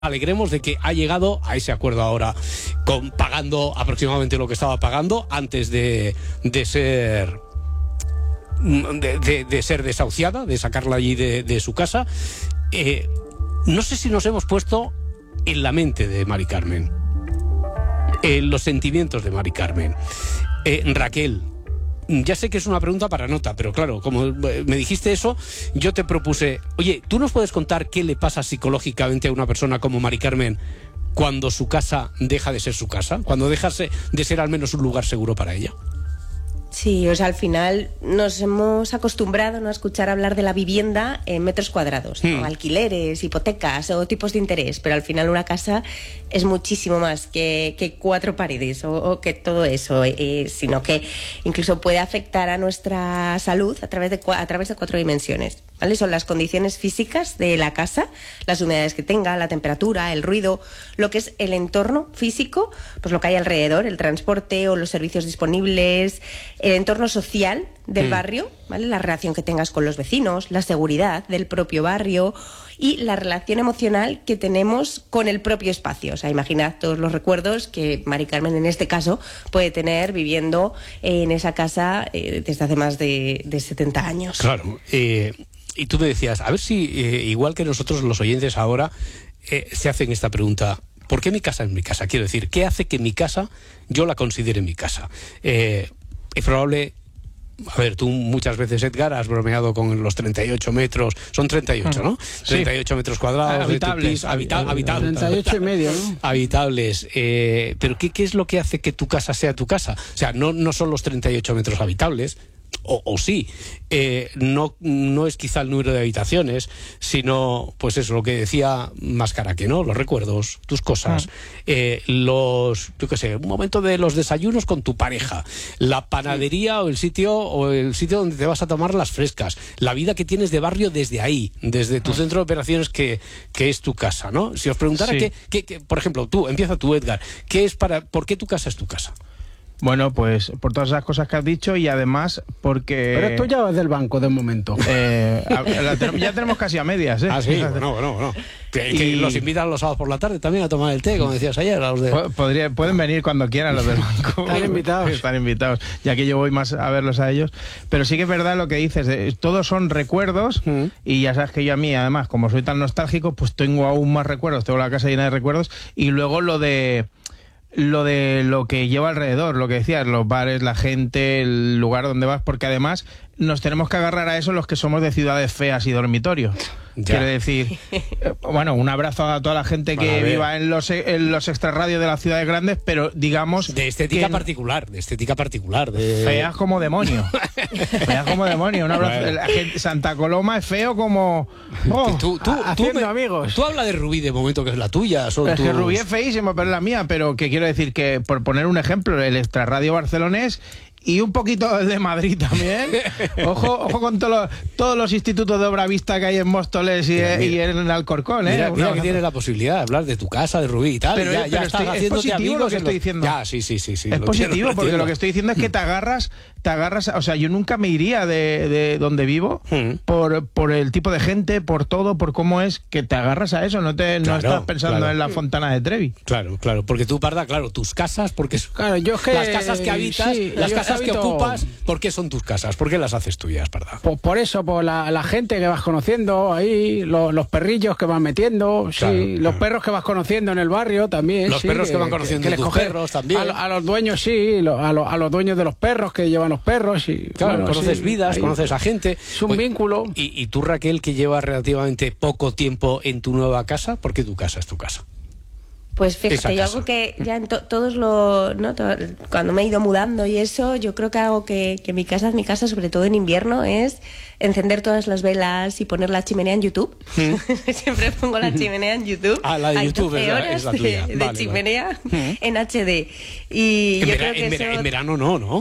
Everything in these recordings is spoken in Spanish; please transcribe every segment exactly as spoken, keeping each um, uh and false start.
alegremos de que ha llegado a ese acuerdo ahora, con pagando aproximadamente lo que estaba pagando antes de, de ser de, de, de ser desahuciada, de sacarla allí de, de su casa. Eh, no sé si nos hemos puesto en la mente de Mari Carmen, en los sentimientos de Mari Carmen. Eh, Raquel, ya sé que es una pregunta para nota, pero claro, como me dijiste eso, yo te propuse, oye, ¿tú nos puedes contar qué le pasa psicológicamente a una persona como Mari Carmen cuando su casa deja de ser su casa? Cuando deja de ser al menos un lugar seguro para ella. Sí, o sea, al final nos hemos acostumbrado, ¿no?, a escuchar hablar de la vivienda en metros cuadrados, ¿no? Mm. Alquileres, hipotecas o tipos de interés, pero al final una casa es muchísimo más que, que cuatro paredes o, o que todo eso, eh, sino que incluso puede afectar a nuestra salud a través de, a través de cuatro dimensiones, ¿vale? Son las condiciones físicas de la casa, las humedades que tenga, la temperatura, el ruido, lo que es el entorno físico, pues lo que hay alrededor, el transporte o los servicios disponibles, el entorno social del mm. barrio, ¿vale? La relación que tengas con los vecinos, la seguridad del propio barrio y la relación emocional que tenemos con el propio espacio. O sea, imaginad todos los recuerdos que Mari Carmen en este caso puede tener viviendo en esa casa eh, desde hace más de, de setenta años. Claro, eh, y tú me decías, a ver si eh, igual que nosotros los oyentes ahora eh, se hacen esta pregunta: ¿por qué mi casa es mi casa? Quiero decir, ¿qué hace que mi casa yo la considere mi casa? Eh, es probable... A ver, tú muchas veces, Edgar, has bromeado con los treinta y ocho metros, son treinta y ocho, ¿no? Sí. treinta y ocho metros cuadrados habitables, de tu piso, habita, habitables, treinta y ocho y medio, ¿no? Habitables. Eh, pero ¿qué, ¿qué es lo que hace que tu casa sea tu casa? O sea, no, no son los treinta y ocho metros habitables, o, o sí, eh, no, no es quizá el número de habitaciones, sino, pues eso, lo que decía Máscara, que no, los recuerdos, tus cosas, ah. eh, los, yo qué sé, un momento de los desayunos con tu pareja, la panadería sí. o el sitio o el sitio donde te vas a tomar las frescas, la vida que tienes de barrio desde ahí, desde tu ah. centro de operaciones que, que es tu casa, ¿no? Si os preguntara sí. qué, qué, qué, por ejemplo, tú, empieza tú, Edgar, ¿qué es para, ¿por qué tu casa es tu casa? Bueno, pues por todas esas cosas que has dicho y además porque... Pero esto ya es del banco de momento. Eh, ya tenemos casi a medias, ¿eh? Ah, sí, bueno, bueno, bueno. Que, que y... los invitan los sábados por la tarde también a tomar el té, como decías ayer. A los de... Podría, pueden venir cuando quieran los del banco. Están invitados. Están invitados, ya que yo voy más a verlos a ellos. Pero sí que es verdad lo que dices, de, todos son recuerdos mm. y ya sabes que yo a mí, además, como soy tan nostálgico, pues tengo aún más recuerdos, tengo la casa llena de recuerdos y luego lo de... lo de lo que lleva alrededor, lo que decías, los bares, la gente, el lugar donde vas, porque además nos tenemos que agarrar a eso los que somos de ciudades feas y dormitorios. Ya. Quiero decir, eh, bueno, un abrazo a toda la gente que viva en los, en los extrarradios de las ciudades grandes, pero digamos... De estética que, particular, de estética particular. De... Feas como demonio. Feas como demonio. Un abrazo. Bueno. La gente, Santa Coloma es feo como... Oh, tú, tú, tú, me, amigos. Tú hablas de Rubí de momento, que es la tuya. Son es tus... que Rubí es feísimo, pero es la mía. Pero que quiero decir que, por poner un ejemplo, el extrarradio barcelonés y un poquito el de Madrid también. Ojo, ojo con todos los, todos los institutos de obra vista que hay en Móstoles y, mira, y en Alcorcón, ¿eh? Mira, mira que tienes la posibilidad de hablar de tu casa, de Rubí y tal. Pero, ya, pero ya estoy, estás es positivo lo que estoy los... diciendo. Ya, sí, sí, sí, sí. Es lo positivo entiendo, lo porque entiendo. Lo que estoy diciendo es que te agarras, te agarras, o sea, yo nunca me iría de, de donde vivo hmm. por, por el tipo de gente, por todo, por cómo es, que te agarras a eso, no te claro, no estás pensando claro. en la Fontana de Trevi. Claro, claro, porque tú, Parda, claro, tus casas, porque claro, yo es que, las casas que habitas, sí, las casas habito... que ocupas, ¿por qué son tus casas? ¿Por qué las haces tuyas, Parda? Por, por eso, por la, la gente que vas conociendo ahí, lo, los perrillos que vas metiendo, claro, sí, claro. los perros que vas conociendo en el barrio también. Los sí, perros que, que van conociendo que, que tus coge, perros también. A, a los dueños, sí, lo, a, lo, a los dueños de los perros que llevan los perros. Y, claro, bueno, conoces sí, vidas, ahí, conoces a gente. Es un Oye, vínculo. Y, y tú, Raquel, que llevas relativamente poco tiempo en tu nueva casa, ¿por qué tu casa es tu casa? Pues fíjate, yo algo que ya en to, todos lo, ¿no? Todo, cuando me he ido mudando y eso, yo creo que algo que, que mi casa es mi casa, sobre todo en invierno, es encender todas las velas y poner la chimenea en YouTube. ¿Mm? Siempre pongo la chimenea en YouTube. Ah, la de Hay YouTube es la, es la tuya. De, vale, de chimenea vale. en H D. Y en, yo vera, creo que en, eso... vera, en verano no, ¿no?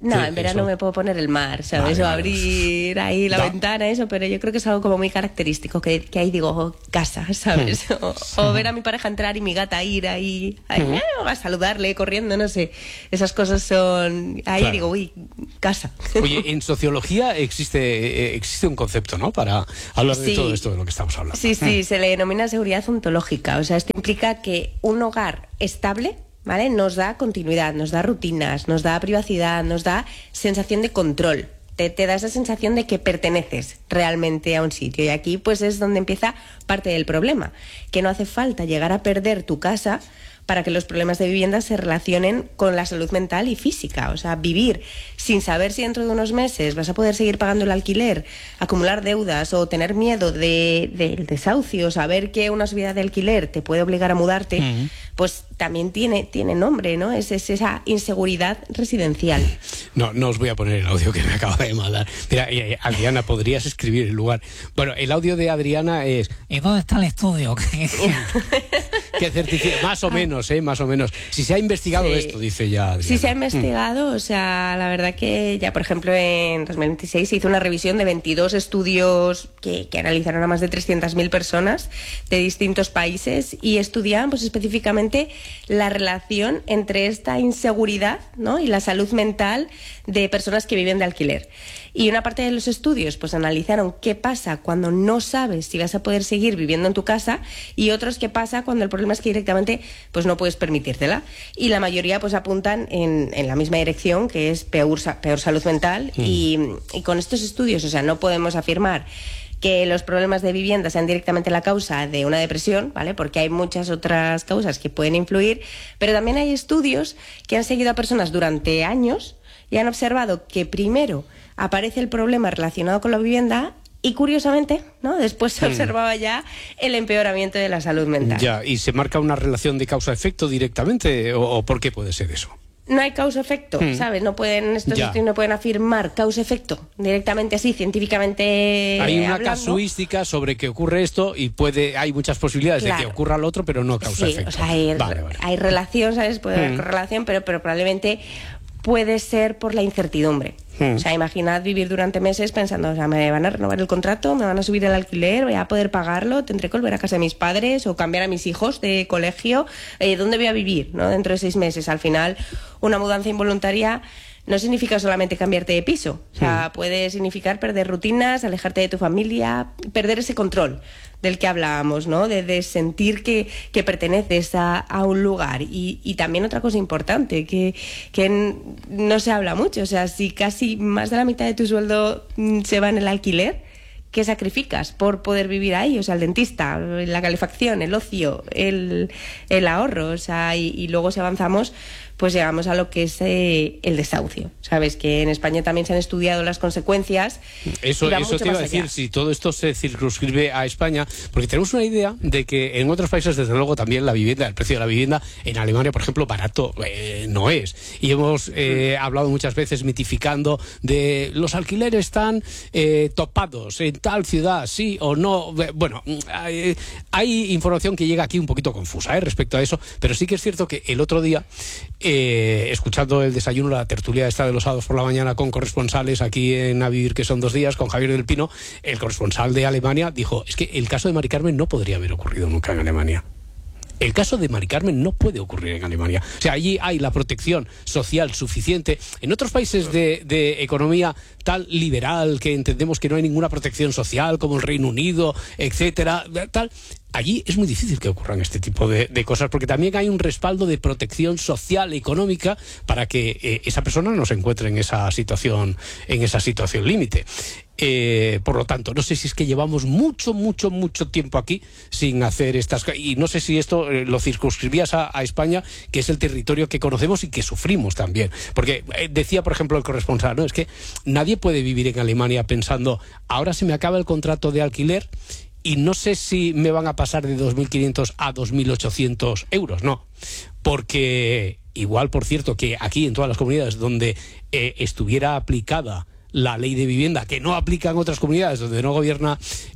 No, Sí, en verano eso. me puedo poner el mar, ¿sabes? Vale, o vale, abrir ahí la Da- ventana, eso, pero yo creo que es algo como muy característico, que, que ahí digo, oh, casa, ¿sabes? Hmm. O, o ver a mi pareja entrar y mi gata ir ahí, ahí Hmm. eh, a saludarle, corriendo, no sé. Esas cosas son... Ahí Claro. digo, uy, casa. Oye, en sociología existe, eh, existe un concepto, ¿no? Para hablar de Sí. todo esto de lo que estamos hablando. Sí, sí, se le denomina seguridad ontológica. O sea, esto implica que un hogar estable, ¿vale?, nos da continuidad, nos da rutinas, nos da privacidad, nos da sensación de control. Te, te da esa sensación de que perteneces realmente a un sitio. Y aquí pues es donde empieza parte del problema, que no hace falta llegar a perder tu casa para que los problemas de vivienda se relacionen con la salud mental y física. O sea, vivir sin saber si dentro de unos meses vas a poder seguir pagando el alquiler, acumular deudas o tener miedo de, del desahucio, saber que una subida de alquiler te puede obligar a mudarte, uh-huh. pues también tiene, tiene nombre, ¿no? Es, es esa inseguridad residencial. No, no os voy a poner el audio que me acaba de mandar. Mira, eh, Adriana, podrías escribir el lugar. Bueno, el audio de Adriana es... ¿Y dónde está el estudio? que certifica, más o menos, ¿eh? Más o menos. Si se ha investigado sí. esto, dice ya Adriana. Sí se ha investigado, mm. o sea, la verdad que ya, por ejemplo, en dos mil veintiséis se hizo una revisión de veintidós estudios que, que analizaron a más de trescientas mil personas de distintos países y estudiaban pues específicamente la relación entre esta inseguridad, ¿no?, y la salud mental de personas que viven de alquiler. Y una parte de los estudios pues analizaron qué pasa cuando no sabes si vas a poder seguir viviendo en tu casa y otros qué pasa cuando el problema es que directamente pues no puedes permitírtela. Y la mayoría pues apuntan en, en la misma dirección, que es peor, peor salud mental. Mm. Y, y con estos estudios, o sea, no podemos afirmar que los problemas de vivienda sean directamente la causa de una depresión, ¿vale?, porque hay muchas otras causas que pueden influir, pero también hay estudios que han seguido a personas durante años y han observado que primero aparece el problema relacionado con la vivienda y, curiosamente, ¿no?, después se observaba ya el empeoramiento de la salud mental. Ya, ¿y se marca una relación de causa-efecto directamente o, o por qué puede ser eso? No hay causa-efecto, hmm. ¿sabes? No pueden, estos ya. estudios no pueden afirmar causa-efecto directamente así, científicamente. Hay una hablando. casuística sobre que ocurre esto y puede, hay muchas posibilidades claro. de que ocurra lo otro, pero no causa-efecto. Sí, o sea, hay, vale, vale. hay relación, ¿sabes? Puede haber hmm. correlación, pero, pero probablemente puede ser por la incertidumbre. Hmm. O sea, imaginad vivir durante meses pensando, o sea, me van a renovar el contrato, me van a subir el alquiler, voy a poder pagarlo, tendré que volver a casa de mis padres o cambiar a mis hijos de colegio. Eh, ¿Dónde voy a vivir, no?, dentro de seis meses? Al final, una mudanza involuntaria no significa solamente cambiarte de piso. O sea, hmm. puede significar perder rutinas, alejarte de tu familia, perder ese control del que hablábamos, ¿no?, de, de sentir que, que perteneces a, a un lugar. Y, y también otra cosa importante, que, que no se habla mucho, o sea, si casi más de la mitad de tu sueldo se va en el alquiler, ¿qué sacrificas por poder vivir ahí? O sea, el dentista, la calefacción, el ocio, el, el ahorro, o sea, y, y luego si avanzamos, pues llegamos a lo que es eh, el desahucio. Sabes que en España también se han estudiado las consecuencias. Eso, eso te iba a decir, allá. Si todo esto se circunscribe a España, porque tenemos una idea de que en otros países, desde luego, también la vivienda, el precio de la vivienda, en Alemania, por ejemplo, barato eh, no es. Y hemos eh, mm. hablado muchas veces mitificando de los alquileres están eh, topados en tal ciudad, sí o no. Bueno, hay, hay información que llega aquí un poquito confusa eh, respecto a eso, pero sí que es cierto que el otro día, eh, escuchando el desayuno, la tertulia esta de los sábados por la mañana con corresponsales aquí en A Vivir, que son dos días, con Javier del Pino, el corresponsal de Alemania dijo, es que el caso de Mari Carmen no podría haber ocurrido nunca en Alemania. El caso de Mari Carmen no puede ocurrir en Alemania. O sea, allí hay la protección social suficiente. En otros países de, de economía tal liberal, que entendemos que no hay ninguna protección social, como el Reino Unido, etcétera, tal, allí es muy difícil que ocurran este tipo de, de cosas, porque también hay un respaldo de protección social, económica, para que eh, esa persona no se encuentre en esa situación, en esa situación límite. Eh, por lo tanto, no sé si es que llevamos mucho, mucho, mucho tiempo aquí sin hacer estas cosas, y no sé si esto eh, lo circunscribías a, a España, que es el territorio que conocemos y que sufrimos también, porque eh, decía, por ejemplo, el corresponsal, no, es que nadie puede vivir en Alemania pensando, ahora se me acaba el contrato de alquiler y no sé si me van a pasar de dos mil quinientos a dos mil ochocientos euros, no, porque igual, por cierto, que aquí en todas las comunidades donde eh, estuviera aplicada la ley de vivienda, que no aplica en otras comunidades donde no gobierna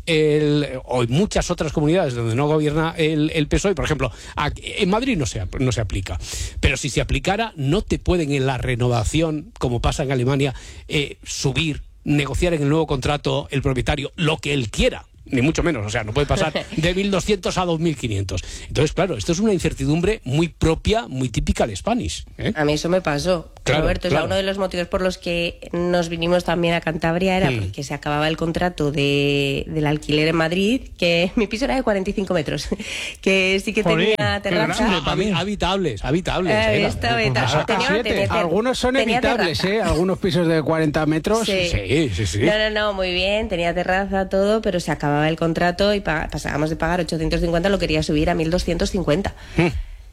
el, o en muchas otras comunidades donde no gobierna el, el P S O E. Por ejemplo, aquí, en Madrid no se, no se aplica, pero si se aplicara, no te pueden en la renovación, como pasa en Alemania, eh, subir, negociar en el nuevo contrato el propietario lo que él quiera. Ni mucho menos, o sea, no puede pasar de mil doscientos a dos mil quinientos. Entonces, claro, esto es una incertidumbre muy propia, muy típica del Spanish, ¿eh? A mí eso me pasó, claro, Roberto. claro. O sea, uno de los motivos por los que nos vinimos también a Cantabria era mm. porque se acababa el contrato de, del alquiler en Madrid, que mi piso era de cuarenta y cinco metros, que sí que Joder, tenía terraza. Habi- habitables, habitables. Eh, eh, esto, la- eh, la- ta- tenía- tenía ter- Algunos son tenía evitables, terraza. ¿eh? Algunos pisos de cuarenta metros. Sí. Sí, sí, sí. No, no, no, muy bien, tenía terraza, todo, pero se acababa el contrato y pa- pasábamos de pagar ochocientos cincuenta, lo quería subir a mil doscientos cincuenta. Mm.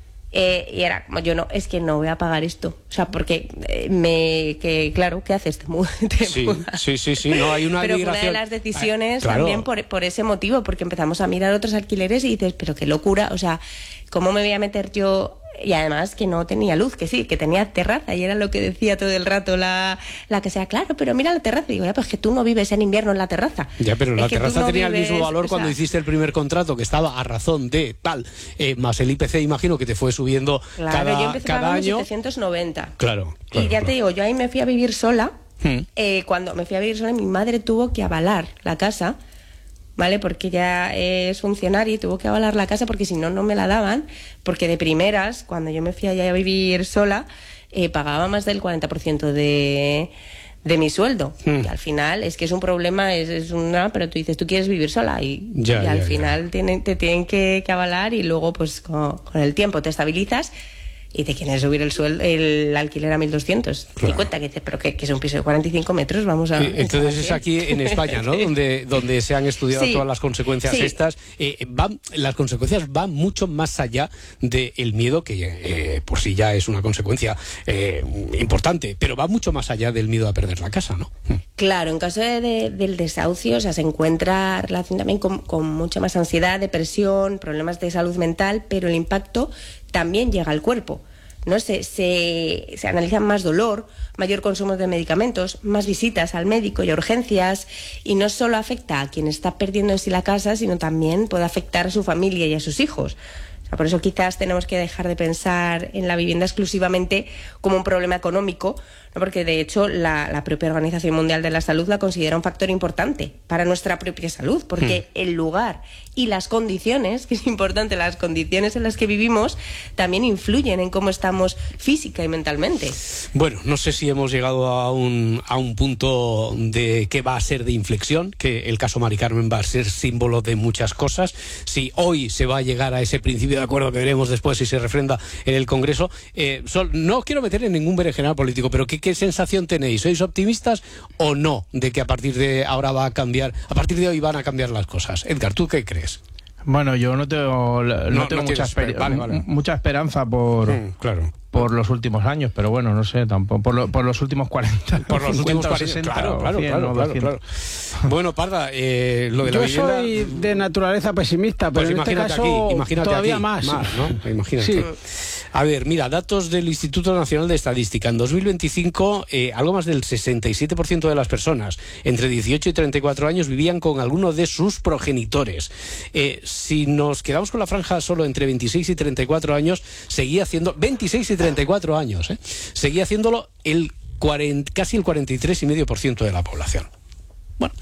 Eh, y era como, yo no, es que no voy a pagar esto. O sea, porque eh, me, que claro, ¿qué haces? Te mudas. Te Sí, mudas. sí, sí, sí, no, hay una Pero fue una de migración. las decisiones Ah, claro. también por, por ese motivo, porque empezamos a mirar otros alquileres y dices, pero qué locura, o sea, ¿cómo me voy a meter yo? Y además que no tenía luz, que sí, que tenía terraza, y era lo que decía todo el rato la, la que sea, claro, pero mira la terraza. Y digo, ya, pues que tú no vives en invierno en la terraza. Ya, pero Es la que tú terraza no tenía el vives, mismo valor o cuando sea, hiciste el primer contrato, que estaba a razón de tal, eh, más el I P C, imagino que te fue subiendo Claro, cada, yo empecé cada pagando año. setecientos noventa. Claro, claro, Y ya claro. te digo, yo ahí me fui a vivir sola. Hmm. Eh, cuando me fui a vivir sola, mi madre tuvo que avalar la casa, ¿vale? Porque ya es funcionaria y tuvo que avalar la casa porque si no, no me la daban. Porque de primeras, cuando yo me fui allá a vivir sola, eh, pagaba más del cuarenta por ciento de, de mi sueldo. Hmm. Y al final es que es un problema, es, es una, pero tú dices, tú quieres vivir sola y, Ya, y al ya, ya. final tienen, te tienen que, que avalar y luego pues con, con el tiempo te estabilizas. Y te quieren subir el sueldo, el alquiler a mil doscientos. Claro. Y cuenta que dices, pero que, que es un piso de cuarenta y cinco metros, vamos a... Eh, Entonces es aquí en España, ¿no? Donde, donde se han estudiado Sí. todas las consecuencias Sí. estas. Eh, van, las consecuencias van mucho más allá del miedo, que eh, por sí ya es una consecuencia eh, importante, pero va mucho más allá del miedo a perder la casa, ¿no? Claro, en caso de, de- del desahucio, o sea, se encuentra relación también con, con mucha más ansiedad, depresión, problemas de salud mental, pero el impacto también llega al cuerpo, ¿no? Se, se, se analiza más dolor, mayor consumo de medicamentos, más visitas al médico y a urgencias, y no solo afecta a quien está perdiendo en sí la casa, sino también puede afectar a su familia y a sus hijos. O sea, por eso quizás tenemos que dejar de pensar en la vivienda exclusivamente como un problema económico, ¿no? Porque de hecho la, la propia Organización Mundial de la Salud la considera un factor importante para nuestra propia salud, porque hmm. el lugar y las condiciones, que es importante, las condiciones en las que vivimos también influyen en cómo estamos física y mentalmente. Bueno, no sé si hemos llegado a un, a un punto de que va a ser de inflexión, que el caso Mari Carmen va a ser símbolo de muchas cosas. Si hoy se va a llegar a ese principio de acuerdo que veremos después si se refrenda en el Congreso, eh, sol, no quiero meter en ningún berenjenal político, pero ¿qué, ¿qué sensación tenéis? ¿Sois optimistas o no de que a partir de ahora va a cambiar, a partir de hoy van a cambiar las cosas? Edgar, ¿tú qué crees? Bueno, yo no tengo, no No, tengo no mucha, tienes, esper- vale, vale. mucha esperanza por, Mm, claro. por los últimos años, pero bueno, no sé, tampoco por, lo- por los últimos cuarenta. Por los últimos cincuenta o cuarenta, sesenta claro, o claro, cien claro, o claro, doscientos. claro. Bueno, Parda, eh, lo de la Yo vivienda... soy de naturaleza pesimista, pero Pues en este imagínate caso aquí, imagínate todavía aquí, más. ¿no? Imagínate. Sí. A ver, mira, datos del Instituto Nacional de Estadística. En dos mil veinticinco, eh, algo más del sesenta y siete por ciento de las personas entre dieciocho y treinta y cuatro años vivían con alguno de sus progenitores. Eh, si nos quedamos con la franja solo entre veintiséis y treinta y cuatro años, seguía haciendo... veintiséis y treinta y cuatro años, ¿eh? Seguía haciéndolo el cuarenta, casi el cuarenta y tres coma cinco por ciento de la población. Bueno,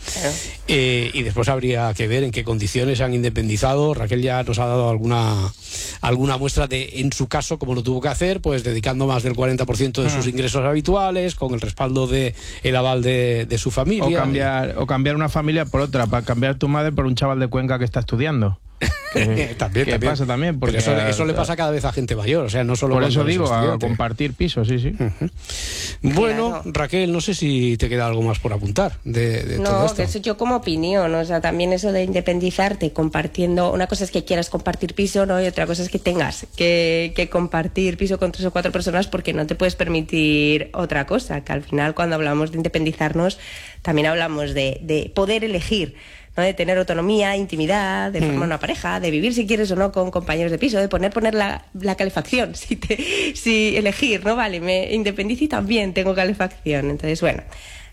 eh, y después habría que ver en qué condiciones se han independizado. Raquel ya nos ha dado alguna alguna muestra de, en su caso, cómo lo tuvo que hacer, pues dedicando más del cuarenta por ciento de sus ingresos habituales, con el respaldo de el aval de, de su familia. O cambiar, o cambiar una familia por otra, para cambiar tu madre por un chaval de Cuenca que está estudiando. Que, también, que también. pasa también, porque Pero eso, eso le pasa cada vez a gente mayor, o sea, no solo por cuando eso eres digo, a estudiante. compartir pisos, sí, sí. Uh-huh. Bueno, Claro. Raquel, no sé si te queda algo más por apuntar de, de todo No, esto. que eso yo como opinión, o sea, también eso de independizarte compartiendo, una cosa es que quieras compartir piso, ¿no? Y otra cosa es que tengas que, que compartir piso con tres o cuatro personas porque no te puedes permitir otra cosa, que al final cuando hablamos de independizarnos también hablamos de, de poder elegir, ¿no? De tener autonomía, intimidad, de formar una pareja, de vivir si quieres o no con compañeros de piso, de poner poner la, la calefacción, si, te, si elegir, ¿no? Vale, me independizo y también tengo calefacción. Entonces, bueno,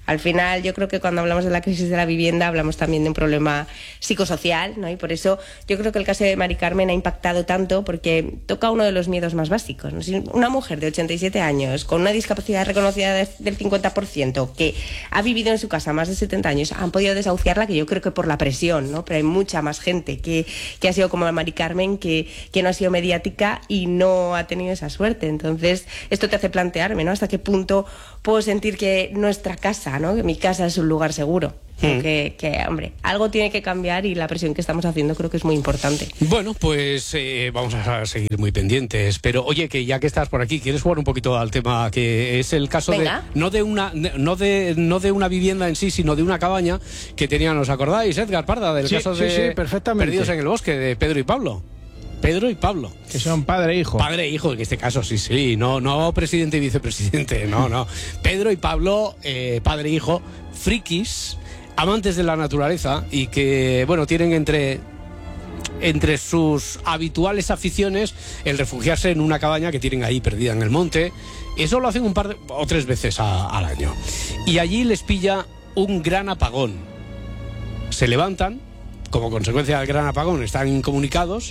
Al final, yo creo que cuando hablamos de la crisis de la vivienda, hablamos también de un problema psicosocial, ¿no? Y por eso yo creo que el caso de Mari Carmen ha impactado tanto, porque toca uno de los miedos más básicos, ¿no? Si una mujer de ochenta y siete años, con una discapacidad reconocida de, del cincuenta por ciento, que ha vivido en su casa más de setenta años, han podido desahuciarla, que yo creo que por la presión, ¿no? Pero hay mucha más gente que, que ha sido como Mari Carmen, que, que no ha sido mediática y no ha tenido esa suerte. Entonces, esto te hace plantearme, ¿no? Hasta qué punto puedo sentir que nuestra casa, ¿no? Que mi casa es un lugar seguro. Mm. Que, que, hombre, algo tiene que cambiar y la presión que estamos haciendo creo que es muy importante. Bueno, pues eh, vamos a seguir muy pendientes. Pero oye, que ya que estás por aquí, ¿quieres jugar un poquito al tema que es el caso Venga. de no de una no de no de una vivienda en sí, sino de una cabaña que tenían, ¿os acordáis, Edgar Parda, del Sí, caso sí, de sí, perfectamente. Perdidos en el bosque de Pedro y Pablo? Pedro y Pablo. Que son padre e hijo. Padre e hijo, en este caso, sí, sí. No, no presidente y vicepresidente, no, no. Pedro y Pablo, eh, padre e hijo, frikis, amantes de la naturaleza y que, bueno, tienen entre, entre sus habituales aficiones el refugiarse en una cabaña que tienen ahí perdida en el monte. Eso lo hacen un par de, o tres veces a, al año. Y allí les pilla un gran apagón. Se levantan, como consecuencia del gran apagón, están incomunicados.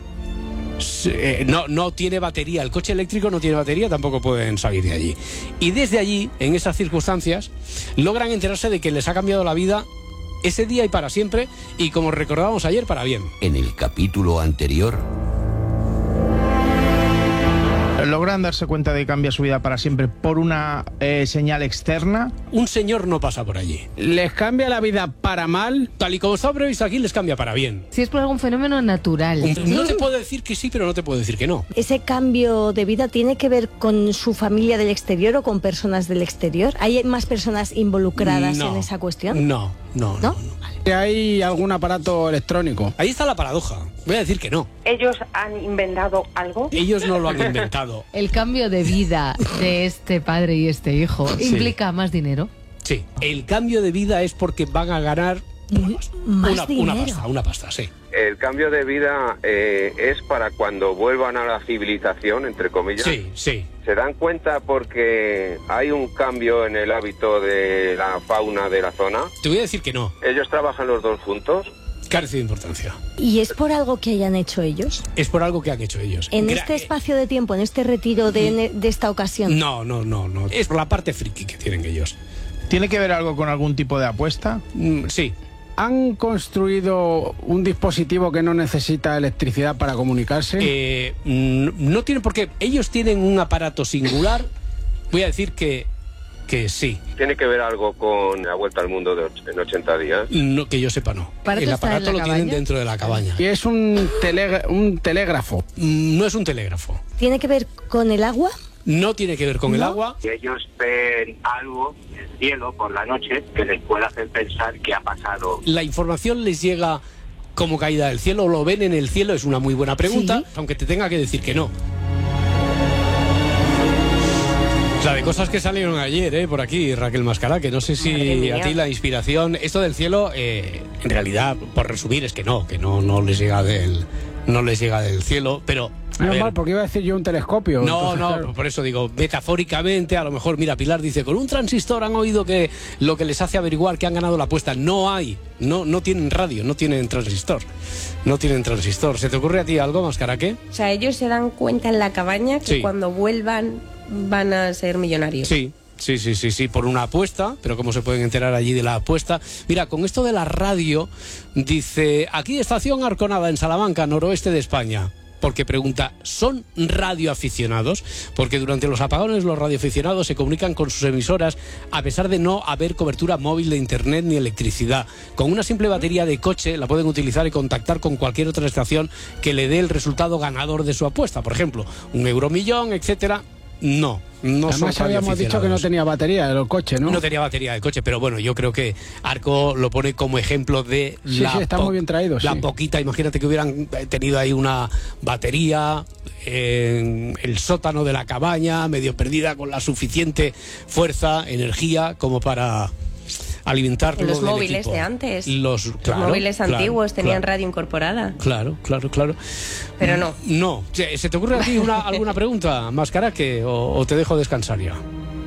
No, no tiene batería, el coche eléctrico no tiene batería, tampoco pueden salir de allí. Y desde allí, en esas circunstancias, logran enterarse de que les ha cambiado la vida ese día y para siempre, y como recordábamos ayer, para bien. En el capítulo anterior... ¿Logran darse cuenta de que cambia su vida para siempre por una eh, señal externa? Un señor no pasa por allí. ¿Les cambia la vida para mal? Tal y como está previsto aquí, les cambia para bien. Si es por algún fenómeno natural. Un, no te puedo decir que sí, pero no te puedo decir que no. ¿Ese cambio de vida tiene que ver con su familia del exterior o con personas del exterior? ¿Hay más personas involucradas no, en esa cuestión? No, no, no. ¿No? no. ¿Hay algún aparato electrónico? Ahí está la paradoja. Voy a decir que no. ¿Ellos han inventado algo? Ellos no lo han inventado. El cambio de vida de este padre y este hijo Sí. implica más dinero. Sí, el cambio de vida es porque van a ganar Más una, dinero. una pasta, una pasta, sí. El cambio de vida eh, es para cuando vuelvan a la civilización, entre comillas. Sí, sí. ¿Se dan cuenta porque hay un cambio en el hábito de la fauna de la zona? Te voy a decir que no. ¿Ellos trabajan los dos juntos? Carece de importancia. ¿Y es por algo que hayan hecho ellos? Es por algo que han hecho ellos. En Gra- este espacio de tiempo, en este retiro de, de esta ocasión. No, no, no, no. Es por la parte friki que tienen ellos. ¿Tiene que ver algo con algún tipo de apuesta? Mm, sí. ¿Han construido un dispositivo que no necesita electricidad para comunicarse? Eh, mm, no tienen por qué. Ellos tienen un aparato singular. Voy a decir que, que sí. ¿Tiene que ver algo con la vuelta al mundo de och- en ochenta días? No, que yo sepa, no. ¿Para El esto está en aparato la lo tienen cabaña? dentro de la cabaña. Y es un, tele- un telégrafo. Mm, No es un telégrafo. ¿Tiene que ver con el agua? No tiene que ver con el agua. Si ellos ven algo en el cielo por la noche que les puede hacer pensar que ha pasado. La información les llega como caída del cielo, o lo ven en el cielo, es una muy buena pregunta, Sí. aunque te tenga que decir que no. La de cosas que salieron ayer, ¿eh? Por aquí, Raquel Mascará, que no sé Madre si mía. a ti la inspiración, esto del cielo, eh, en realidad, por resumir, es que no, que no, no les llega del, no les llega del cielo, pero a Menos ver, mal, porque iba a decir yo un telescopio. no, entonces, no, claro. por eso digo, metafóricamente, a lo mejor, mira, Pilar dice, con un transistor han oído que lo que les hace averiguar que han ganado la apuesta. No hay, no, no tienen radio, no tienen transistor, no tienen transistor. ¿Se te ocurre a ti algo, Mascaraque? O sea, ellos se dan cuenta en la cabaña que Sí. cuando vuelvan van a ser millonarios. Sí. Sí, sí, sí, sí, por una apuesta, pero ¿cómo se pueden enterar allí de la apuesta? Mira, con esto de la radio, dice, aquí estación Arconada, en Salamanca, noroeste de España. Porque pregunta, ¿son radioaficionados? Porque durante los apagones los radioaficionados se comunican con sus emisoras a pesar de no haber cobertura móvil de internet ni electricidad. Con una simple batería de coche la pueden utilizar y contactar con cualquier otra estación que le dé el resultado ganador de su apuesta. Por ejemplo, un euromillón, etcétera. No, no Además son habíamos dicho que no radioaficionados. tenía batería el coche, ¿no? No tenía batería de coche, pero bueno, yo creo que Arco lo pone como ejemplo de Sí, la, sí, está po- muy bien traído, la sí. poquita. Imagínate que hubieran tenido ahí una batería en el sótano de la cabaña, medio perdida, con la suficiente fuerza, energía como para alimentarlo. En los del móviles equipo. de antes. Los, Los claro, móviles claro, antiguos tenían claro. radio incorporada. Claro, claro, claro. Pero no. No. ¿Se se te ocurre a ti una, alguna pregunta, Mascaraque, o, o te dejo descansar ya?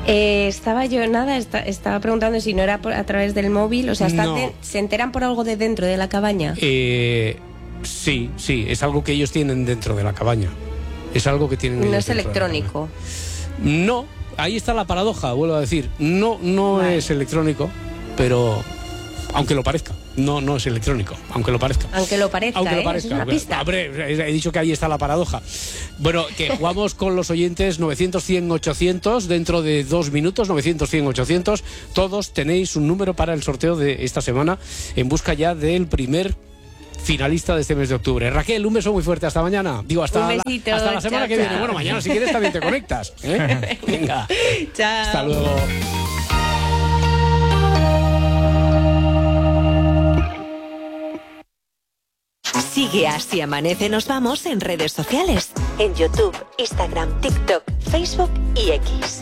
Eh, estaba yo, nada, está, estaba preguntando si no era por, a través del móvil, o sea, están No. de- ¿se enteran por algo de dentro de la cabaña? Eh, sí, sí, es algo que ellos tienen dentro de la cabaña. Es algo que tienen No ellos es dentro de la electrónico. cabaña. No, ahí está la paradoja, vuelvo a decir. No, no Vale. es electrónico, pero aunque lo parezca. No, no es electrónico, aunque lo parezca. Aunque lo parezca, Aunque lo ¿eh? parezca. Es una pista. Hombre, he dicho que ahí está la paradoja. Bueno, que jugamos con los oyentes novecientos, cien, ochocientos dentro de dos minutos, novecientos, cien, ochocientos. Todos tenéis un número para el sorteo de esta semana en busca ya del primer finalista de este mes de octubre. Raquel, un beso muy fuerte. Hasta mañana. Digo, hasta, Un la, besito, hasta la semana chao, que viene. chao. Bueno, mañana si quieres también te conectas. ¿eh? Venga, Chao. hasta luego. Sigue a Si Amanece Nos Vamos en redes sociales. En YouTube, Instagram, TikTok, Facebook y X.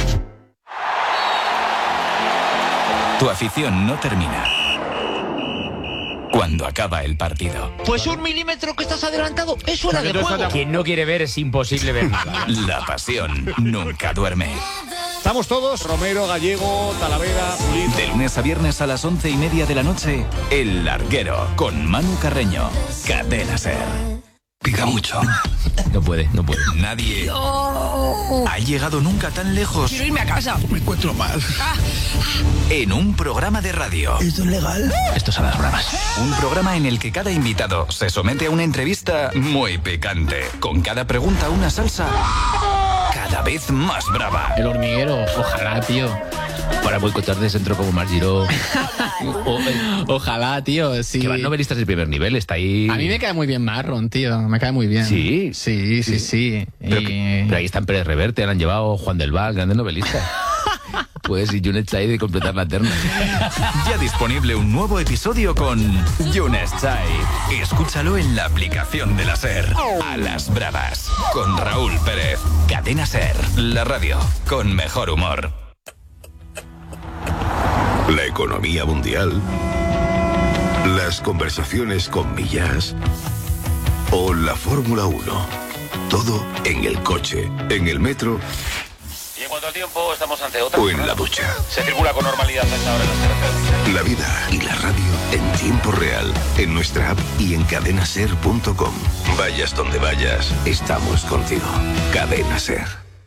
Tu afición no termina cuando acaba el partido. Pues un milímetro que estás adelantado es fuera de juego. Quien no quiere ver es imposible ver nada. La pasión nunca duerme. Estamos todos, Romero, Gallego, Talavera, Pulido. De lunes a viernes a las once y media de la noche, El Larguero, con Manu Carreño. Cadena Ser. Pica mucho. No puede, no puede. Nadie ha llegado nunca tan lejos. Quiero irme a casa. Me encuentro mal. En un programa de radio. ¿Esto es legal? Esto son las bravas. Un programa en el que cada invitado se somete a una entrevista muy picante. Con cada pregunta una salsa cada vez más brava. El hormiguero, ojalá, tío. Para boicotar de centro como Margiro. O, ojalá, tío, sí. Que van novelistas de primer nivel, está ahí. A mí me cae muy bien Marron, tío. Me cae muy bien. Sí. Sí, sí, sí. Pero, Y- que- pero ahí están Pérez Reverte, han llevado Juan del Val, grandes novelistas. Pues y Yunet Chai de completar la terna. Ya disponible un nuevo episodio con Yunes Chai. Escúchalo en la aplicación de la SER. A las bravas. Con Raúl Pérez. Cadena SER. La radio con mejor humor. La economía mundial, las conversaciones con Millás o la Fórmula uno. Todo en el coche, en el metro Y en cuanto al tiempo, estamos ante otra. o en la ducha. Se circula con normalidad a esta hora en las carreteras. La vida y la radio en tiempo real, en nuestra app y en cadenaser punto com. Vayas donde vayas, estamos contigo. Cadena Ser.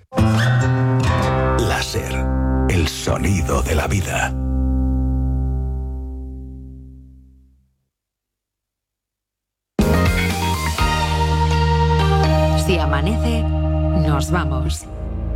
La Ser, el sonido de la vida. Si amanece, nos vamos.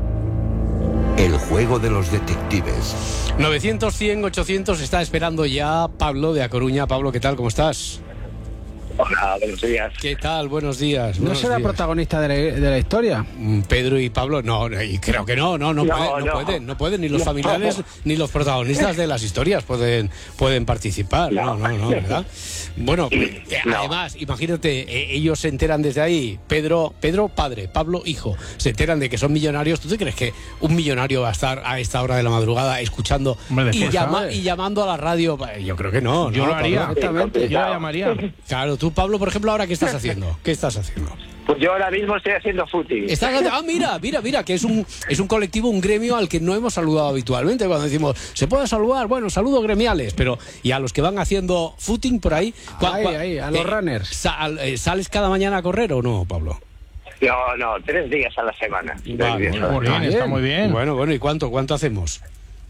El juego de los detectives. novecientos, cien, ochocientos está esperando ya Pablo de A Coruña. Pablo, ¿qué tal? ¿Cómo estás? Hola, buenos días. ¿Qué tal? Buenos días. ¿No buenos será días. protagonista de la, de la historia? Mm, Pedro y Pablo, no, no, y creo que no, no, no, No, pueden, no, no. pueden, no pueden, ni los No. familiares ni los protagonistas de las historias pueden, pueden participar, no, no, no, ¿verdad? Bueno, eh, además, imagínate, eh, ellos se enteran desde ahí, Pedro, Pedro padre, Pablo hijo, se enteran de que son millonarios. ¿Tú te crees que un millonario va a estar a esta hora de la madrugada escuchando Hombre, y, después, llama- ¿sabes? y llamando a la radio? Yo creo que no. Yo ¿no, lo haría. Pablo? Exactamente, yo la llamaría. Claro, tú, Pablo, por ejemplo, ahora, ¿qué estás haciendo? ¿Qué estás haciendo? Pues yo ahora mismo estoy haciendo footing. Estás haciendo- ah, mira, mira, mira, que es un, es un colectivo, un gremio al que no hemos saludado habitualmente. Cuando decimos, ¿se puede saludar? Bueno, saludos gremiales, pero ¿y a los que van haciendo footing por ahí? ¿Cuá- Ahí, cuá- ahí, a los runners. sal- eh, ¿Sales cada mañana a correr o no, Pablo? No, no, tres días a la semana. Tres Vale, días a la bueno, semana. está muy bien. Bueno, bueno, ¿y cuánto, cuánto hacemos?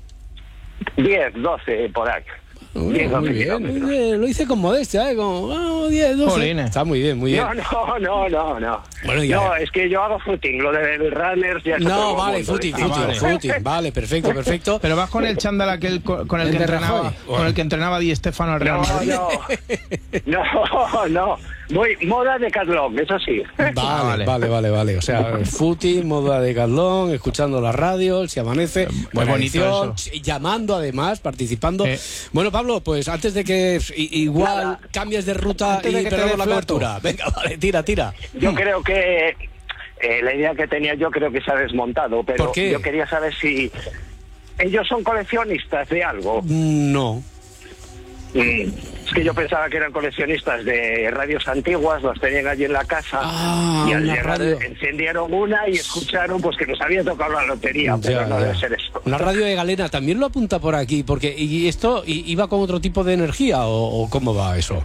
Diez, doce por ahí. Diez, Bueno, doce muy bien, kilómetros. muy bien. Lo hice con modestia, ¿eh? Como, ah, diez, doce. Jolines. Está muy bien, muy bien. No, no, no, no, no. Bueno, ya. No, es que yo hago footing, lo del runners ya es No, otro vale, mundo, footing, ¿eh? footing, footing. Vale, perfecto, perfecto. Pero vas con el chándal aquel co- con el, El que de entrenaba, Rajoy. con el que entrenaba Di Stéfano al Real No, Madrid. no, no, no. Voy moda de Catlón, eso sí. Vale, vale, vale, vale. O sea, footing, moda de Carlón, escuchando la radio, si amanece, buena bonito edición, ch- llamando además, participando. Bueno, Pablo, pues antes de que i- igual cambies de ruta Antes de y que te perdamos dé la flato. cobertura. Venga, vale, tira, tira. Yo creo que eh, la idea que tenía yo creo que se ha desmontado, pero ¿Por qué? yo quería saber si ellos son coleccionistas de algo. No. Mm, es que yo pensaba que eran coleccionistas de radios antiguas, los tenían allí en la casa ah, y al una llegar radio. encendieron una y escucharon pues que nos había tocado la lotería, Ya, pero no ya. debe ser esto. Una radio de galena también lo apunta por aquí, porque ¿y esto i- iba con otro tipo de energía o, o cómo va eso?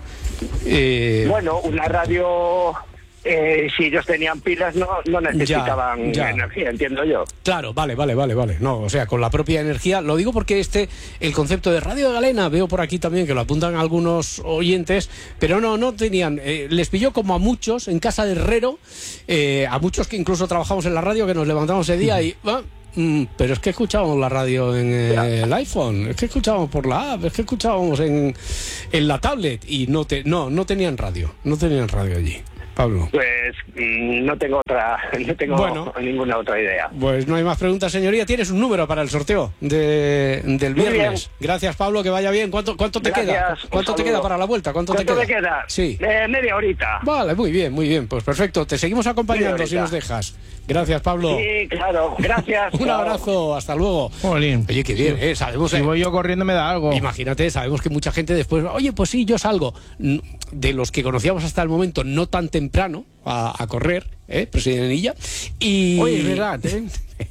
Eh, Bueno, una radio, eh, si ellos tenían pilas, no, no necesitaban Ya, ya. energía, entiendo yo. Claro, vale, vale, vale, vale. No, o sea, con la propia energía. Lo digo porque este, el concepto de radio de galena, veo por aquí también que lo apuntan algunos oyentes, pero no, no tenían. Eh, les pilló como a muchos en casa de herrero, eh, a muchos que incluso trabajamos en la radio, que nos levantamos ese día y. ah, mm, pero es que escuchábamos la radio en eh, el iPhone, es que escuchábamos por la app, es que escuchábamos en, en la tablet y no, te, no, no tenían radio, no tenían radio allí. Pablo. Pues mm, no tengo otra, no tengo Bueno. ninguna otra idea. Pues no hay más preguntas, señoría. Tienes un número para el sorteo de, del Muy viernes. bien. Gracias, Pablo, que vaya bien. ¿Cuánto, cuánto te Gracias, queda? un ¿Cuánto te saludo. queda para la vuelta? ¿Cuánto, ¿Cuánto te me queda? queda? Sí. Eh, media horita. Vale, muy bien, muy bien. Pues perfecto. Te seguimos acompañando Media si horita. nos dejas. Gracias, Pablo. Sí, claro. Gracias. Un Chao. abrazo. Hasta luego. Jolín. Oye, qué bien, ¿eh? Sabemos... Si eh, voy yo corriendo me da algo. Imagínate, sabemos que mucha gente después, oye, pues sí, yo salgo. Mm, De los que conocíamos hasta el momento, no tan temprano a, a correr, ¿eh? Presidenilla. Y, Oye, es verdad, ¿eh?